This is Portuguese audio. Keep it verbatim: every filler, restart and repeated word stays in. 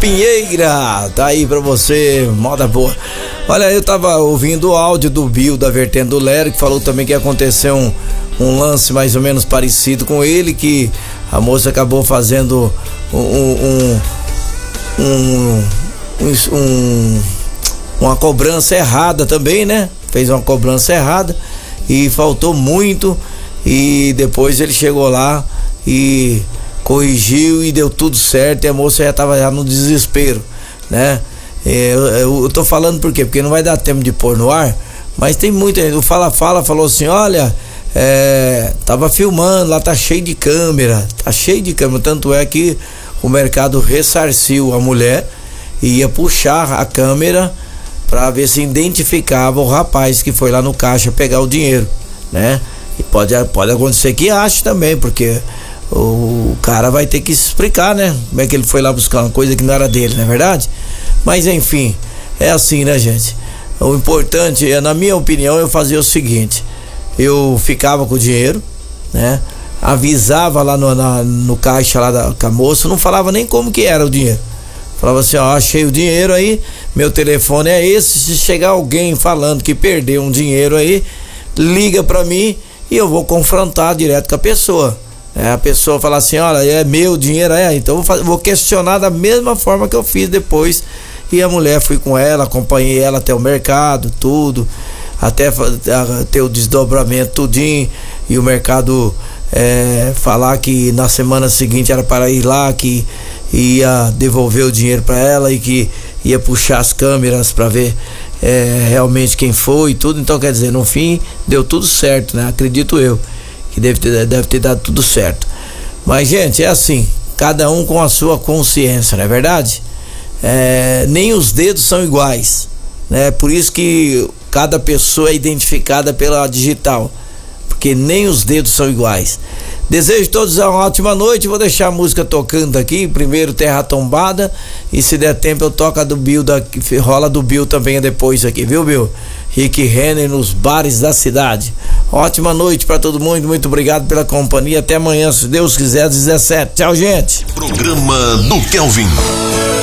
Pinheira, tá aí pra você, moda boa. Olha, eu tava ouvindo o áudio do Bill da vertente do Léo, que falou também que aconteceu um, um lance mais ou menos parecido com ele, que a moça acabou fazendo um, um, um, um, um uma cobrança errada também, né? Fez uma cobrança errada e faltou muito, e depois ele chegou lá e corrigiu e deu tudo certo, e a moça já tava já no desespero, né? Eu, eu, eu tô falando por quê? Porque não vai dar tempo de pôr no ar, mas tem muita gente. O Fala Fala falou assim: olha, é, tava filmando, lá tá cheio de câmera, tá cheio de câmera, tanto é que o mercado ressarciu a mulher e ia puxar a câmera para ver se identificava o rapaz que foi lá no caixa pegar o dinheiro, né? E pode, pode acontecer que ache também, porque o cara vai ter que se explicar, né? Como é que ele foi lá buscar uma coisa que não era dele, não é verdade? Mas enfim, é assim, né, gente? O importante é, na minha opinião, eu fazia o seguinte: eu ficava com o dinheiro, né? Avisava lá no, na, no caixa lá da, com a moça, não falava nem como que era o dinheiro. Falava assim: ó, achei o dinheiro aí, meu telefone é esse, se chegar alguém falando que perdeu um dinheiro aí, liga pra mim e eu vou confrontar direto com a pessoa. É, a pessoa fala assim: olha, é meu dinheiro, é, então eu vou, fazer, vou questionar da mesma forma que eu fiz depois. E a mulher, fui com ela, acompanhei ela até o mercado, tudo, até ter o desdobramento tudinho, e o mercado é, falar que na semana seguinte era para ir lá, que ia devolver o dinheiro para ela e que ia puxar as câmeras para ver é, realmente quem foi e tudo. Então, quer dizer, no fim deu tudo certo, né? Acredito eu que deve ter, deve ter dado tudo certo. Mas, gente, é assim, cada um com a sua consciência, não é verdade? É, nem os dedos são iguais, né? Por isso que cada pessoa é identificada pela digital, porque nem os dedos são iguais. Desejo a todos uma ótima noite. Vou deixar a música tocando aqui. Primeiro Terra Tombada, e se der tempo eu toco a do Bill, da, rola do Bill também depois aqui, viu, Bill? Rick Renner nos bares da cidade. Ótima noite para todo mundo, muito obrigado pela companhia. Até amanhã, se Deus quiser, às dezessete. Tchau, gente. Programa do Kelvin.